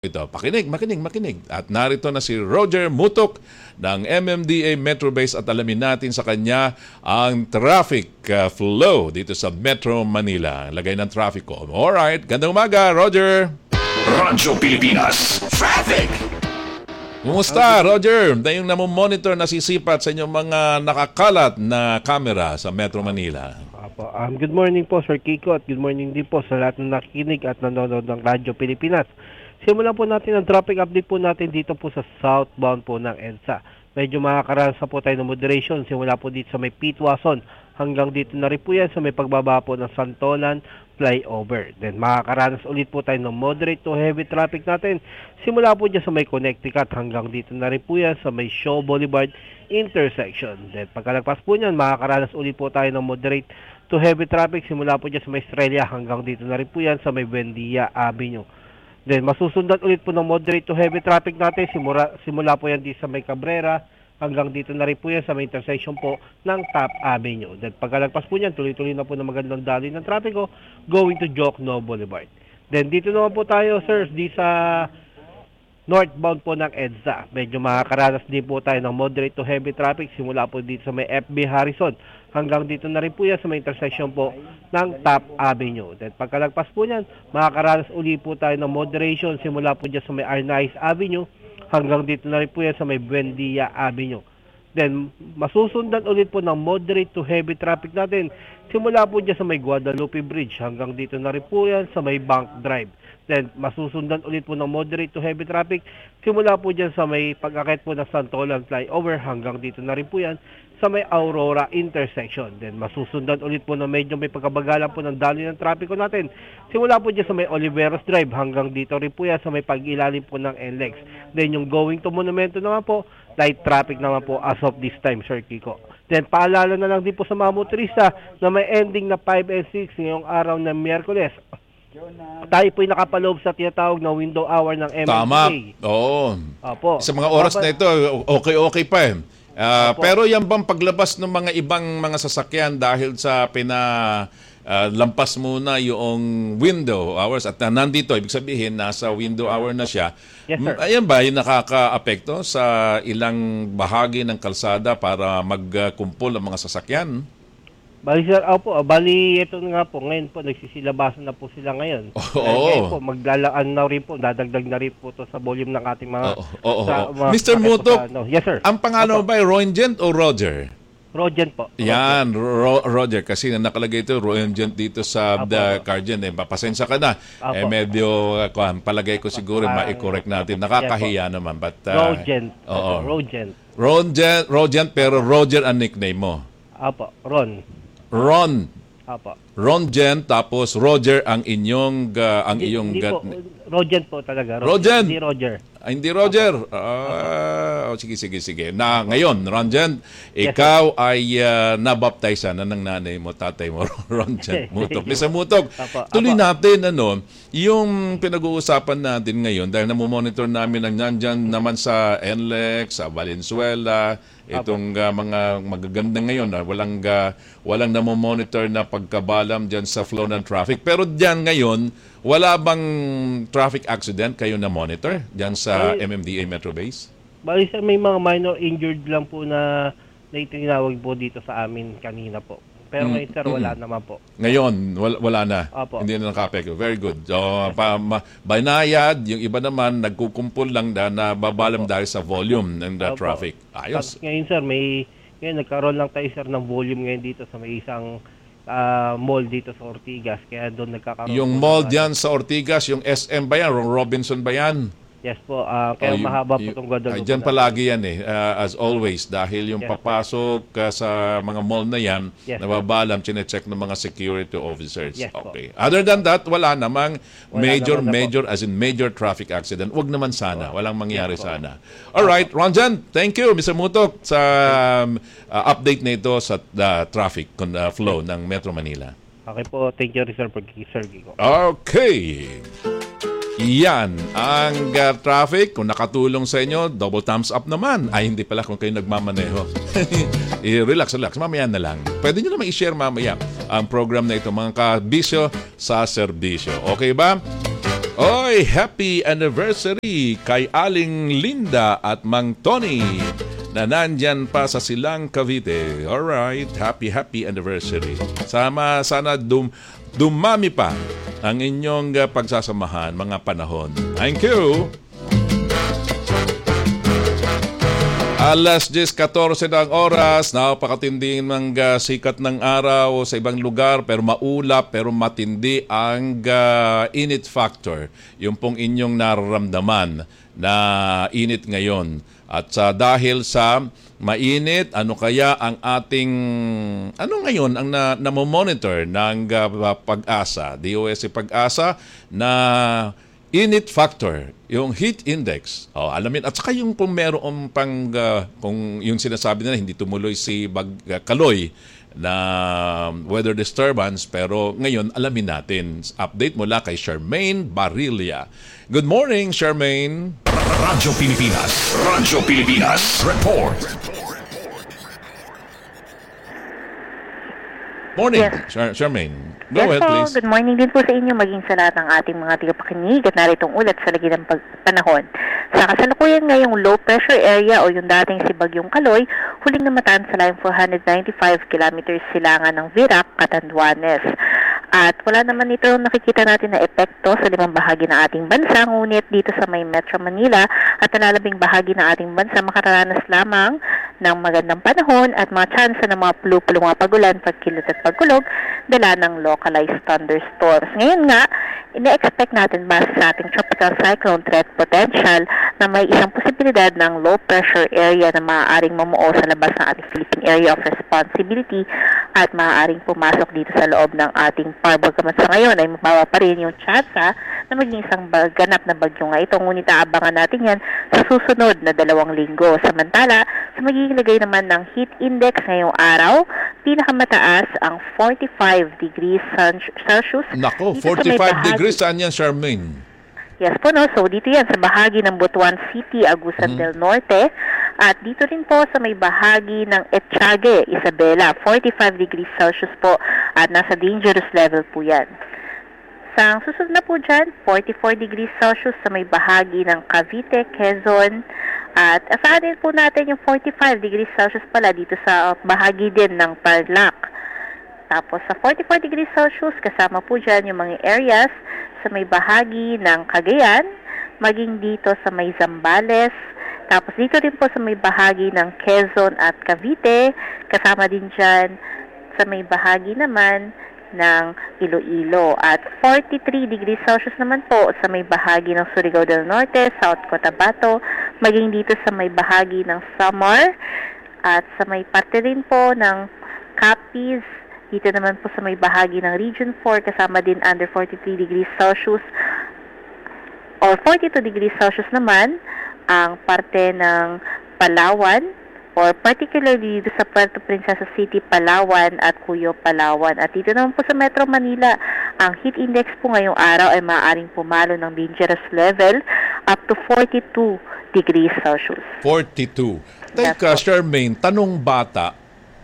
Ito, makinig. At narito na si Roger Mutok ng MMDA Metro Base at alamin natin sa kanya ang traffic flow dito sa Metro Manila. Lagay ng traffic ko. Alright, gandang umaga, Roger! Radyo Pilipinas Traffic! Kumusta, Roger? Na yung namomonitor, nasisipat sa inyong mga nakakalat na camera sa Metro Manila. Good morning po, Sir Kiko, at good morning din po sa lahat ng nakikinig at nanonood ng Radyo Pilipinas. Simulan po natin ang traffic update po natin dito po sa southbound po ng EDSA. Medyo makakaranas po tayo ng moderation. Simula po dito sa may Pitwason hanggang dito na rin po yan sa may pagbaba po ng Santolan flyover. Then makakaranas ulit po tayo ng moderate to heavy traffic natin. Simula po dyan sa may Connecticut hanggang dito na rin po yan sa may Shaw Boulevard intersection. Then pagkalagpas po niyan, makakaranas ulit po tayo ng moderate to heavy traffic. Simula po dyan sa may Estrella hanggang dito na rin po yan sa may Buendia Avenue. Then masusundan ulit po ng moderate to heavy traffic natin. Simula po yan dito sa may Cabrera hanggang dito na rin po yan sa may intersection po ng Top Avenue. Then pagkalagpas po niyan, tuloy-tuloy na po ng magandang daloy ng trapiko going to Jokno Boulevard. Then dito naman po tayo, sir, di sa northbound po ng EDSA. Medyo makakaranas din po tayo ng moderate to heavy traffic. Simula po dito sa may FB Harrison hanggang dito na rin po yan sa may intersection po ng Top Avenue. Then pagkalagpas po niyan, makakaranas uli po tayo ng moderation. Simula po dyan sa may Arnaiz Avenue hanggang dito na rin po yan sa may Buendia Avenue. Then masusundan ulit po ng moderate to heavy traffic natin. Simula po dyan sa may Guadalupe Bridge hanggang dito na rin po yan sa may Bank Drive. Then masusundan ulit po ng moderate to heavy traffic. Simula po dyan sa may pag-akit po ng Santolan flyover hanggang dito na rin po yan sa may Aurora intersection. Then masusundan ulit po na medyo may pagkabagalan po ng daloy ng trapiko natin. Simula po dyan sa may Oliveros Drive hanggang dito rin po yan sa may pag-ilalim po ng NLEX. Then yung going to Monumento naman po, light traffic naman po as of this time, Sir Kiko. Then paalala na lang din po sa mga motorista na may ending na 5 and 6 ngayong araw ng Miyerkules. Tayo po'y nakapaloob sa tinatawag na window hour ng MMDA. Tama. Oo. Opo. Sa mga oras na ito, okay pa eh. Pero yan bang paglabas ng mga ibang mga sasakyan dahil sa lampas muna yung window hours at nandito, ibig sabihin, nasa window hour na siya. Yes, sir. Ayan ba yung nakaka-apekto sa ilang bahagi ng kalsada para magkumpol ang mga sasakyan? Bali sir, ito nga po, ngayon po, nagsisilabasan na po sila ngayon. Ngayon po, maglalaan na rin po, dadagdag na rin po to sa volume ng ating mga... Mr. Mutok, yes sir. Ang pangalan ba ay Roengent o Roger? Roger po. Yan, Roger. Kasi nakalagay ito, Roengent dito sa Cargen. Pasensya ka na. Medyo, palagay ko siguro, ma-correct natin. Nakakahiya naman. But, Rogent. Rogent, pero Roger ang nickname mo. Ron. Ronjen, tapos Roger ang iyong... Rogent po talaga. Rogent. Hindi Roger. Hindi Roger. Sige. Ngayon, Ronjen, ikaw ay nabaptize na ng nanay mo, tatay mo, Ronjen Mutok. Mr. Mutok, tuloy natin, yung pinag-uusapan natin ngayon, dahil namomonitor namin ang nandyan naman sa NLEX, sa Valenzuela, itong mga magaganda ngayon, walang namomonitor na pagkabalam dyan sa flow ng traffic. Pero dyan ngayon, wala bang traffic accident kayo na monitor dyan sa MMDA Metro Base? Bali sir, may mga minor injured lang po na itinawag po dito sa amin kanina po. Pero ngayon sir, wala naman po. Ngayon, wala na. Hindi na nakapekto. Very good. So, banayad, yung iba naman, nagkukumpul lang na babalam dahil sa volume ng traffic. Ayos. Ngayon sir, ngayon nagkaroon lang tayo sir ng volume ngayon dito sa may isang mall dito sa Ortigas. Kaya doon nagkakaroon. Yung mall diyan sa Ortigas, yung SM ba yan? Robinson ba yan? Yes po, kaya mahaba po itong Guadalupe. Diyan palagi yan as always. Dahil yung papasok sa mga mall na yan, nababalam, chinecheck ng mga security officers. Okay. Other than that, wala namang major traffic accident. Wag naman sana. Walang mangyari sana. Alright, Ronjan, thank you, Mr. Mutok, sa update na ito sa traffic flow ng Metro Manila. Okay po, thank you, Sir Gigo. Okay. Yan ang traffic. Kung nakatulong sa inyo, double thumbs up naman. Ay, hindi pala kung kayo nagmamaneho. Relax. Mamaya na lang. Pwede nyo naman i-share mamaya ang program na ito, mga kabisyo sa serbisyo. Okay ba? Oy! Abay, happy anniversary kay Aling Linda at Mang Tony na nandyan pa sa Silang Cavite. Alright, happy anniversary. Sana dumami pa ang inyong pagsasamahan mga panahon. Thank you! Alas 10:14 na ang oras, napakatindi ng sikat ng araw sa ibang lugar pero maulap pero matindi ang init factor. Yung pong inyong nararamdaman na init ngayon. At dahil sa mainit, ano kaya ang ating, ano ngayon ang namomonitor ng Pag-asa, DOST Pag-asa na init factor, yung heat index. Alamin. At saka yung kung meron pang, kung yung sinasabi nila, hindi tumuloy si Kaloy na weather disturbance, pero ngayon alamin natin. Update mula kay Charmaine Barilla. Good morning, Charmaine. Radyo Pilipinas. Report. Morning, Yes. Charmaine. Go ahead, po, please. good morning din po sa inyo maging sa lahat ng ating mga tagapakinig at naritong ulat sa lagi ng panahon. Sa kasalukuyan ngayong low pressure area o yung dating si Bagyong Kaloy, huling namataan sa layong 495 kilometers silangan ng Virac, Catanduanes. At wala naman ito nakikita natin na epekto sa limang bahagi ng ating bansa, ngunit dito sa may Metro Manila at nalalabing bahagi ng ating bansa makararanas lamang ng magandang panahon at mga tsansa ng mga pulupulong mga pagulan, pagkilot at pagkulog, dala ng localized thunderstorms. Ngayon nga, ina-expect natin base sa ating tropical cyclone threat potential na may isang posibilidad ng low pressure area na maaaring mamuo sa labas ng ating Philippine Area of Responsibility at maaaring pumasok dito sa loob ng ating parbagamat. Sa ngayon ay mababa pa rin yung tsansa na maging isang ganap na bagyo nga ito. Ngunit aabangan natin yan sa susunod na 2 linggo. Samantala, sa magiging lagay naman ng heat index ngayong araw, pinakamataas ang 45 degrees Celsius. Nako, Dito sa may 45 degrees. Saan yan, Charmaine? Yes po, no? So, dito yan sa bahagi ng Butuan City, Agusan del Norte. At dito rin po sa may bahagi ng Etchage, Isabela, 45 degrees Celsius po. At nasa dangerous level po yan. Sa susunod na po dyan, 44 degrees Celsius sa may bahagi ng Cavite, Quezon. At asahan din po natin yung 45 degrees Celsius pala dito sa bahagi din ng Tarlac. Tapos sa 44 degrees Celsius, kasama po dyan yung mga areas sa may bahagi ng Cagayan, maging dito sa may Zambales, tapos dito din po sa may bahagi ng Quezon at Cavite, kasama din dyan sa may bahagi naman ng Iloilo. At 43 degrees Celsius naman po sa may bahagi ng Surigao del Norte, South Cotabato, maging dito sa may bahagi ng Samar, at sa may parte rin po ng Capiz, dito naman po sa may bahagi ng Region 4, kasama din under 43 degrees Celsius or 42 degrees Celsius naman ang parte ng Palawan or particularly dito sa Puerto Princesa City, Palawan at Cuyo, Palawan. At dito naman po sa Metro Manila, ang heat index po ngayong araw ay maaaring pumalo ng dangerous level up to 42 degrees Celsius. 42. Teka, Charmaine, tanong bata,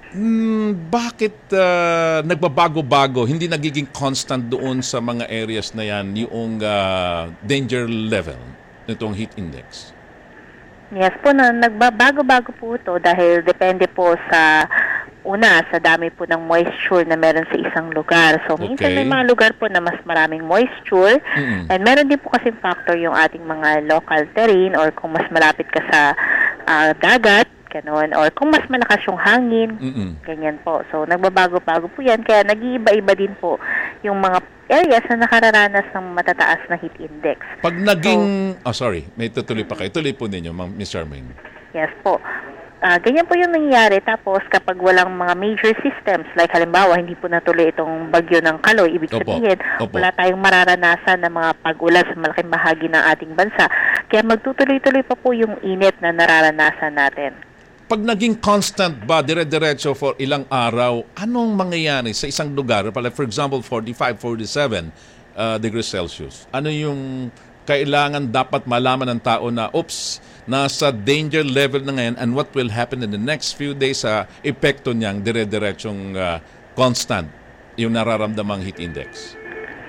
bakit nagbabago-bago, hindi nagiging constant doon sa mga areas na yan yung danger level nitong heat index? Yes po, nagbabago-bago po ito dahil depende po sa sa dami po ng moisture na meron sa isang lugar. So, minsan may mga lugar po na mas maraming moisture. And meron din po kasi factor yung ating mga local terrain or kung mas malapit ka sa dagat, ganun, or kung mas malakas yung hangin, ganyan po. So, nagbabago-bago po yan. Kaya nag-iiba-iba din po yung mga areas na nakararanas ng matataas na heat index. Pag naging... sorry, may tutuloy pa kayo. Tuloy po ninyo, Ms. Charmaine. Yes po. Ganyan po yung nangyayari. Tapos, kapag walang mga major systems, like halimbawa, hindi po natuloy itong bagyo ng Kaloy, ibig sabihin, wala tayong mararanasan ng mga pag-ulan sa malaking bahagi ng ating bansa. Kaya magtutuloy-tuloy pa po yung init na nararanasan natin. Pag naging constant ba, dire-diretso for ilang araw, anong mangyayari sa isang lugar? For example, 45, 47 degrees Celsius. Ano yung kailangan dapat malaman ng tao na, nasa danger level na ngayon and what will happen in the next few days sa epekto niyang dire-diretsong constant, yung nararamdamang heat index?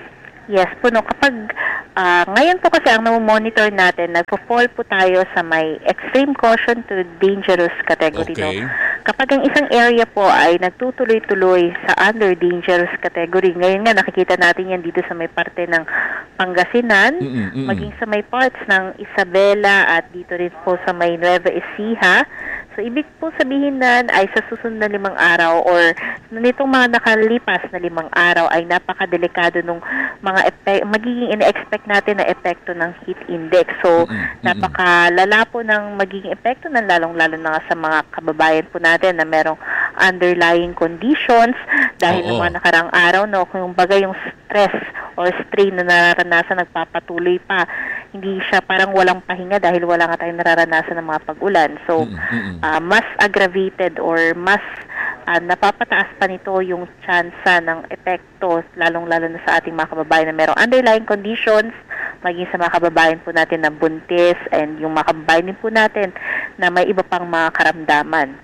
Yes po, no. Kapag ngayon po kasi ang monitor natin, nagpo-fall po tayo sa may extreme caution to dangerous category. Okay. No? Kapag ang isang area po ay nagtutuloy-tuloy sa under dangerous category, ngayon nga nakikita natin yan dito sa may parte ng Pangasinan, maging sa may parts ng Isabela at dito rin po sa may Nueva Ecija. So, ibig po sabihin na ay sa susunod na 5 araw or nitong mga nakalipas na 5 araw ay napakadelikado nung mga magiging ina-expect natin na epekto ng heat index. So, napakalala po ng magiging epekto ng lalong-lalo na sa mga kababayan po natin na merong underlying conditions dahil ng mga nakarang araw, no, kung baga yung stress or strain na nararanasan nagpapatuloy pa. Hindi siya parang walang pahinga dahil wala nga tayong nararanasan ng mga pag-ulan. So, mas aggravated or mas napapataas pa nito yung tsansa ng epekto, lalong-lalo na sa ating mga kababayan na merong underlying conditions, maging sa mga kababayan po natin na buntis and yung mga kababayan din po natin na may iba pang mga karamdaman.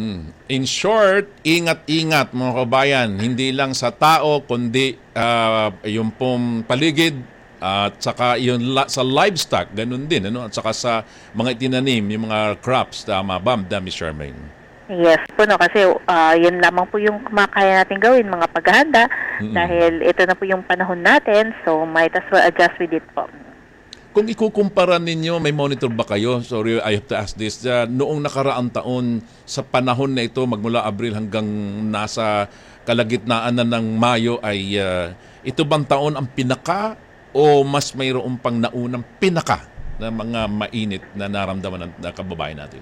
In short, ingat-ingat mga kabayan, hindi lang sa tao kundi yung pong paligid at saka yung sa livestock, ganun din, ano? At saka sa mga itinanim, yung mga crops, tama ba, Miss Charmaine? Yes po, no, kasi yan lamang po yung kaya natin gawin, mga paghahanda, dahil ito na po yung panahon natin, so might as well adjust with it po. Kung ikukumpara ninyo, may monitor ba kayo? Sorry, I have to ask this. Noong nakaraang taon, sa panahon na ito, magmula Abril hanggang nasa kalagitnaan na ng Mayo, ay ito bang taon ang pinaka o mas mayroon pang naunang pinaka na mga mainit na naramdaman ng kababayan natin?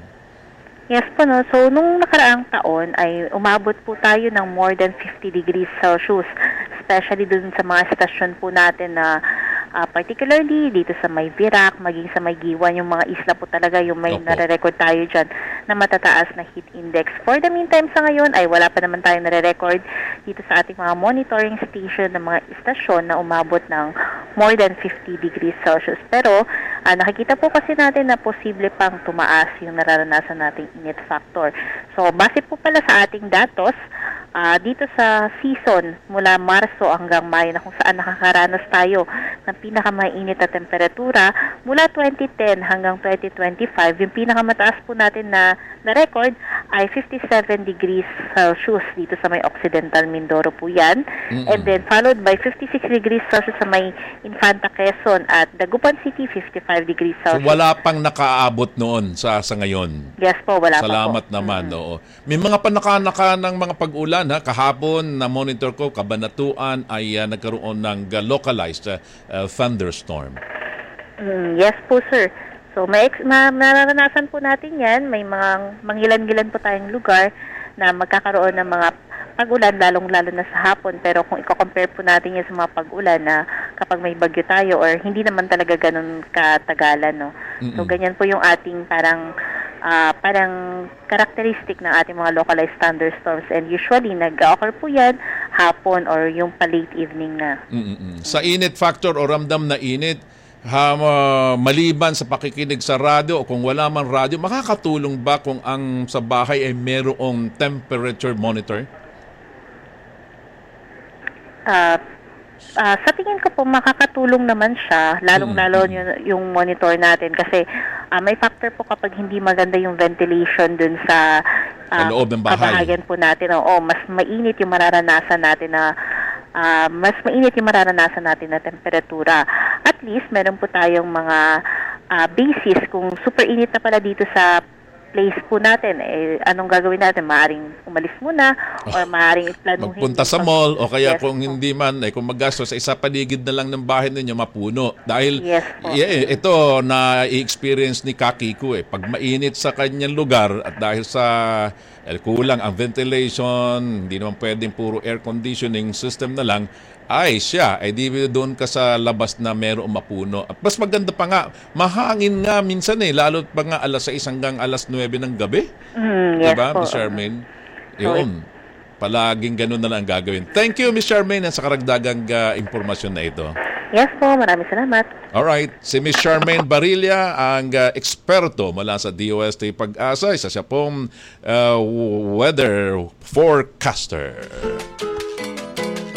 Yes po, no. So, nung nakaraang taon ay umabot po tayo ng more than 50 degrees Celsius, especially dun sa mga stasyon po natin na particularly dito sa may Virac, maging sa may Giwan, yung mga isla po talaga yung may nare-record tayo dyan na matataas na heat index. For the meantime, sa ngayon ay wala pa naman tayong nare-record dito sa ating mga monitoring station ng mga istasyon na umabot ng more than 50 degrees Celsius. Pero nakikita po kasi natin na posible pang tumaas yung nararanasan nating init factor. So, base po pala sa ating datos, dito sa season mula Marso hanggang Mayo na kung saan nakakaranas tayo ng pinakamainit na temperatura mula 2010 hanggang 2025, yung pinakamataas po natin na record ay 57 degrees Celsius dito sa may Occidental Mindoro po yan. And then followed by 56 degrees Celsius sa may Infanta Quezon at Dagupan City, 55 degrees Celsius. So wala pang nakaabot noon sa ngayon? Yes po, wala Salamat pa po. Naman, oo. May mga panaka-naka ng mga pag-ulan, ha? Kahapon na monitor ko, Cabanatuan ay nagkaroon ng localized thunderstorm. Yes po, sir. So, nararanasan po natin yan. May mga manghilan-gilan po tayong lugar na magkakaroon ng mga pag-ulan, lalong-lalo na sa hapon. Pero kung i-compare po natin yan sa mga pag-ulan na kapag may bagyo tayo or hindi naman talaga ganun katagalan, no? So, ganyan po yung ating parang characteristic ng ating mga localized thunderstorms. And usually, nag-occur po yan hapon or yung pa-late evening na. Sa init factor o ramdam na init, maliban sa pakikinig sa radyo o kung wala man radyo, makakatulong ba kung ang sa bahay ay mayroong temperature monitor? Sa tingin ko po, makakatulong naman siya, lalong-lalo yung monitor natin kasi may factor po kapag hindi maganda yung ventilation dun sa loob ng bahay. Kabahayan po natin. Mas mainit yung mararanasan natin na temperatura. At least, meron po tayong mga basis kung super init na pala dito sa place po natin, anong gagawin natin? Maaring umalis muna or maaring planuhin. Magpunta sa mall o kaya kung hindi man, kung maggasto sa isa paligid na lang ng bahay ninyo, mapuno. Dahil ito na i-experience ni Kakiko pag mainit sa kanyang lugar at dahil sa kulang ang ventilation, hindi naman pwedeng puro air conditioning system na lang, ay di doon ka sa labas na merong mapuno. At mas maganda pa nga, mahangin nga minsan lalo pa nga alas 6 hanggang alas 9 ng gabi. Yes diba, po. Ms. Charmaine? Yun. Palaging ganun na lang gagawin. Thank you, Ms. Charmaine, sa karagdagang impormasyon na ito. Yes po, maraming salamat. Alright, si Ms. Charmaine Barilla, ang eksperto mula sa DOST Pag-asa, isa siya pong weather forecaster.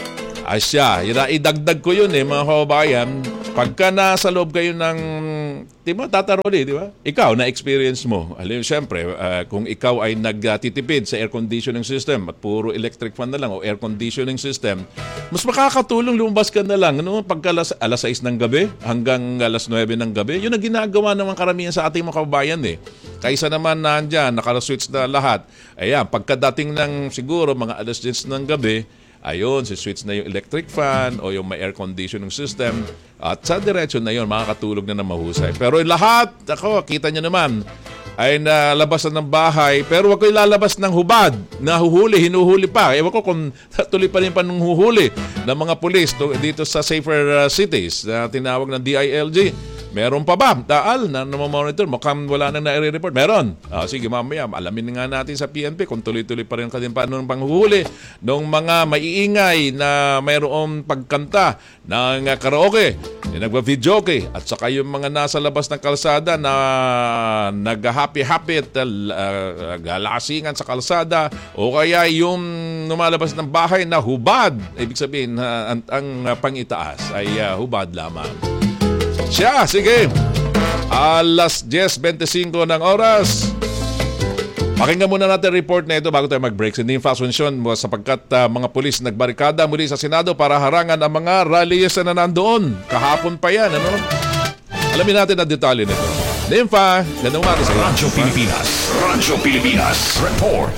Asya, idagdag ko yun mga kababayan. Pagka nasa loob kayo ng, di ba, tataroli, di ba? Ikaw, na-experience mo. Alam, siyempre, kung ikaw ay nagtitipid sa air conditioning system at puro electric fan na lang o air conditioning system, mas makakatulong lumabas ka na lang. Ano? Pagka alas 6 ng gabi hanggang alas 9 ng gabi, yun ang ginagawa ng karamihan sa ating mga kababayan eh. Kaysa naman nandyan, nakaswitch na lahat. Ayan, pagkadating ng siguro mga alas 10 ng gabi, ayun, si-switch na yung electric fan o yung may air conditioning system at sa diretsyon na yun, makakatulog na ng mahusay. Pero lahat, kita nyo naman, ay nalabas na ng bahay pero wag ko ilalabas ng hubad. Hinuhuli pa. Ewan ko kung tuloy pa rin huhuli ng mga pulis dito sa Safer Cities na tinawag ng DILG. Meron pa ba? Daal na monitor. Mukhang wala nang nare-report. Meron. Sige, mamaya. Alamin nga natin sa PNP kung tuloy-tuloy pa rin kadin paano ng panghuhuli ng mga maiingay na mayroong pagkanta ng karaoke, nagba-videoke, at saka yung mga nasa labas ng kalsada na nag-happy-happy at galasingan sa kalsada o kaya yung lumalabas ng bahay na hubad. Ibig sabihin, ang pangitaas ay hubad lamang. Siya, sige. Alas 10:25 ng oras. Pakinggan muna natin report na ito bago tayo mag-break. Hindi yung fashion mo sapagkat mga pulis nagbarikada muli sa Senado para harangan ang mga rallies na nandoon. Kahapon pa yan, ano? Alamin natin ang detalye nito. Nympha, gandang umaga sa iyo. Radyo Pilipinas. Radyo Pilipinas. Report.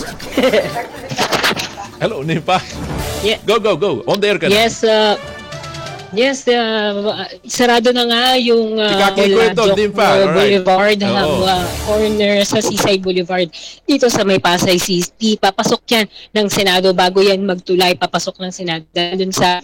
Hello, Nympha. Yeah. Go. On the air ka na. Yes, sarado na nga yung Boulevard, corner sa Seaside Boulevard dito sa may Pasay City. Papasok yan ng Senado bago yan magtulay. Papasok ng Senado dun sa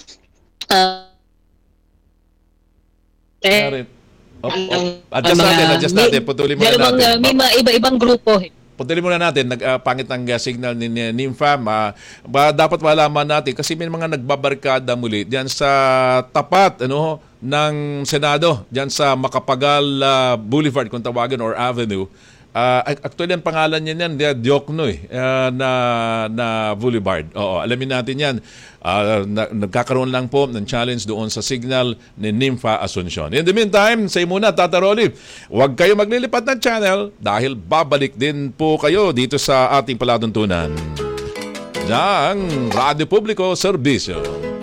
adjust natin. Putulin mo na natin. May mga iba-ibang grupo. Patuloy muna natin, pangit ang signal ni Nympha. Dapat malaman natin kasi may mga nagbabarkada muli diyan sa tapat ng Senado, diyan sa Macapagal Boulevard kung tawagin or Avenue. Actually, ang pangalan niya niyan, Diokno na Boulevard. Oo, alamin natin yan. Nagkakaroon lang po ng challenge doon sa signal ni Nympha Asuncion. In the meantime, say muna, Tata Rolly, huwag kayo maglilipat ng channel dahil babalik din po kayo dito sa ating palatuntunan ng Radyo Publiko Serbisyo.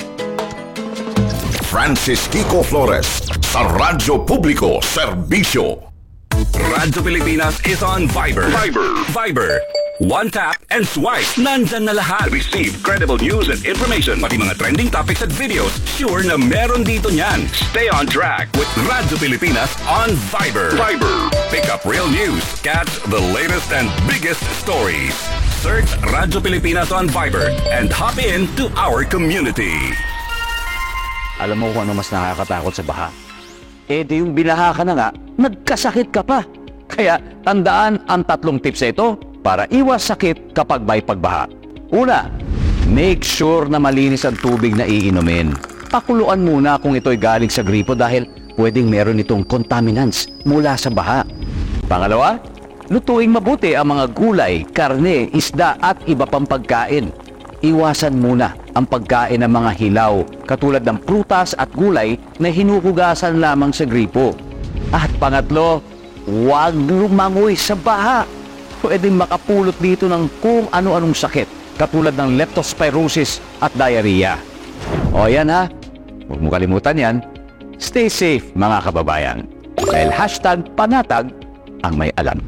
Francis Kiko Flores sa Radyo Publiko Serbisyo. Radyo Pilipinas is on Viber. One tap and swipe. Nandyan na lahat. Receive credible news and information. Pati mga trending topics at videos. Sure na meron dito niyan. Stay on track with Radyo Pilipinas on Viber. Pick up real news. Catch the latest and biggest stories. Search Radyo Pilipinas on Viber and hop in to our community. Alam mo kung ano mas nakakatakot sa baha? Di yung binaha ka na nga, nagkasakit ka pa. Kaya tandaan ang 3 tips na ito para iwas sakit kapag may pagbaha. Una, make sure na malinis ang tubig na iinumin. Pakuluan muna kung ito'y galing sa gripo dahil pwedeng meron itong contaminants mula sa baha. Pangalawa, lutuing mabuti ang mga gulay, karne, isda at iba pang pagkain. Iwasan muna ang pagkain ng mga hilaw katulad ng prutas at gulay na hinuhugasan lamang sa gripo. At pangatlo, huwag lumangoy sa baha. Pwedeng makapulot dito ng kung ano-anong sakit katulad ng leptospirosis at diarrhea. O yan ha, huwag mo kalimutan yan. Stay safe mga kababayan. Dahil #panatag ang may alam.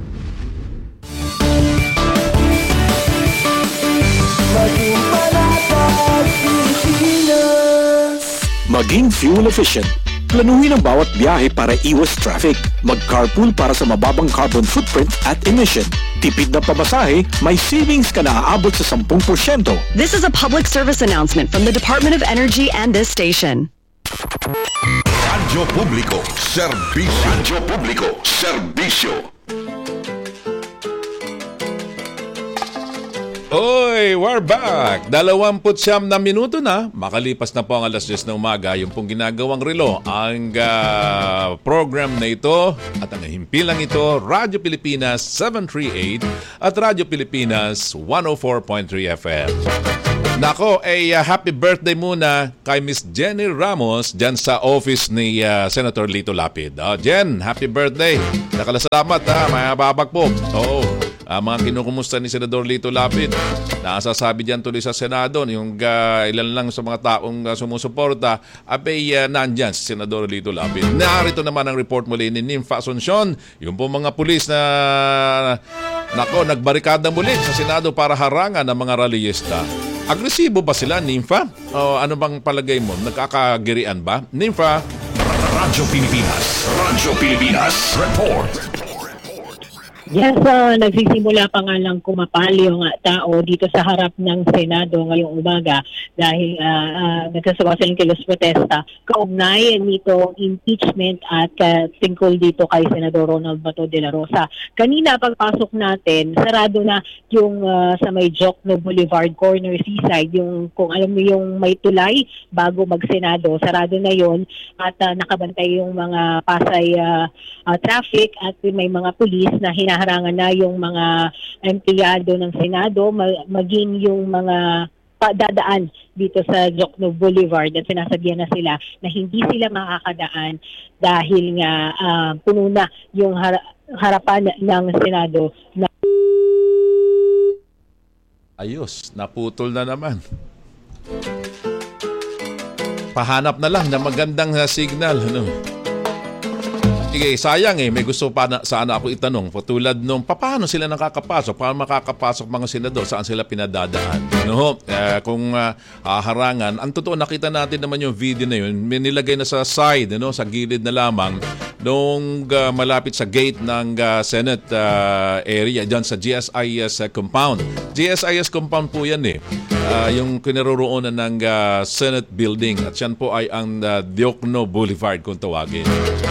Maging fuel efficient. Planuhin ang bawat biyahe para iwas traffic. Mag-carpool para sa mababang carbon footprint at emission. Tipid na pamasahe, may savings ka na aabot sa 10%. This is a public service announcement from the Department of Energy and this station. Radyo Publiko Serbisyo. Radyo Publiko Serbisyo. Oy, we're back! 29 na minuto na. Makalipas na po ang alas 10 na umaga. Yung pong ginagawang relo. Ang program na ito at ang himpilang ito, Radyo Pilipinas 738 at Radyo Pilipinas 104.3 FM. Nako, happy birthday muna kay Miss Jenny Ramos dyan sa office ni Senator Lito Lapid. Jen, happy birthday. Nakalasalamat mayababag po. Oo. Mga kinukumusta ni Senador Lito Lapid. Nakasasabi dyan tuloy sa Senado, yung ilan lang sa mga taong sumusuporta, nandyan si Senador Lito Lapid. Narito naman ang report muli ni Nympha Asuncion, yung po mga pulis na nagbarikada muli sa Senado para harangan ang mga rallyista. Agresibo ba sila, Nympha? O ano bang palagay mo? Nagkakagirian ba? Nympha? Radyo Pilipinas Report. Yes, nagsisimula pa nga lang kumapal yung tao dito sa harap ng Senado ngayong umaga dahil nagsasagawa silang kilos protesta kaugnay nito impeachment at tungkol dito kay Senador Ronald Bato de la Rosa. Kanina pagpasok natin, sarado na yung sa may Jokno Boulevard Corner Seaside, yung kung alam mo yung may tulay bago mag-Senado, sarado na yon at nakabantay yung mga Pasay traffic at may mga pulis na hinaharangan na yung mga empleyado ng Senado, maging yung mga dadaan dito sa Jokno Boulevard at sinasabihan na sila na hindi sila makakadaan dahil nga puno na yung harapan ng Senado. Ayos, naputol na naman. Pahanap na lang ng magandang signal. Ano? Sige, sayang may gusto pa sana ako itanong. Patulad nung, paano sila nakakapasok? Paano makakapasok mga senador? Saan sila pinadadaan? No? Kung harangan, ang totoo, nakita natin naman yung video na yun, may nilagay na sa side, sa gilid na lamang, nung malapit sa gate ng Senate area, dyan sa GSIS compound. GSIS compound po yan yung kinaroroonan ng Senate building. At yan po ay ang Jokno Boulevard kung tawagin.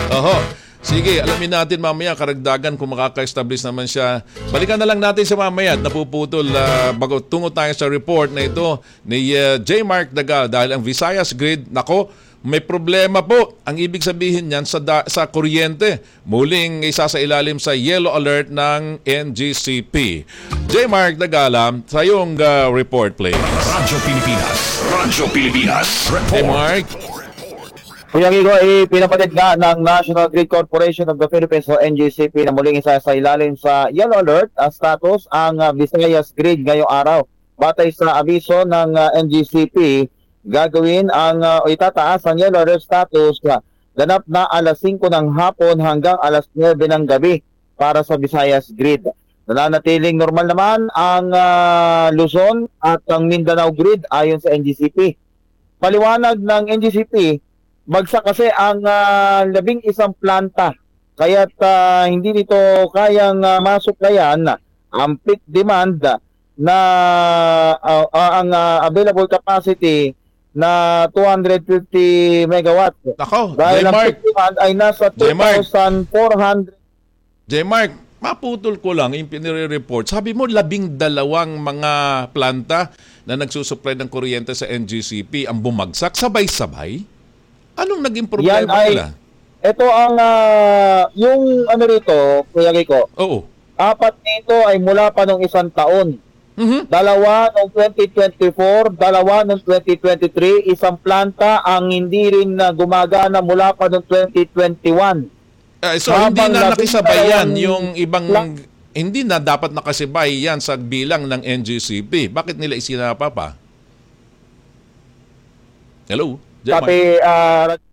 Sige, alamin natin mamaya karagdagan kung makaka-establish naman siya. Balikan na lang natin sa mamaya at napuputol bago tungo tayo sa report na ito ni J. Mark Dagal dahil ang Visayas Grid, may problema po. Ang ibig sabihin niyan sa kuryente. Muling isa sa ilalim sa yellow alert ng NGCP. J. Mark Dagala, sa iyong report please. Radyo Pilipinas Report. J. Mark. Kuya Gigo, pinapatid nga ng National Grid Corporation of the Philippines o NGCP na muling isa sa ilalim sa yellow alert status ang Visayas Grid ngayong araw. Batay sa abiso ng NGCP, gagawin itataas ang yellow alert status ganap na alas 5 ng hapon hanggang alas 9 ng gabi para sa Visayas Grid. Nananatiling normal naman ang Luzon at ang Mindanao Grid ayon sa NGCP. Paliwanag ng NGCP, bagsak kasi ang 11 planta kaya't hindi nito kayang masuplayan ang peak demand na ang available capacity na 250 megawatts. Dahil ang peak demand ay nasa 2,400. J-Mark, maputol ko lang yung pinire-report. Sabi mo 12 mga planta na nagsusupply ng kuryente sa NGCP ang bumagsak sabay-sabay? Anong naging problema nila? Ito ang yung rito, Kuya Kiko. Oo. 4 nito ay mula pa nung isang taon. Dalawa noong 2024, dalawa noong 2023, isang planta ang hindi rin gumagana mula pa noong 2021. So hindi na nakisabayan yung ibang hindi na dapat nakasabay yan sa bilang ng NGCP. Bakit nila isinapa pa? Hello? Sabi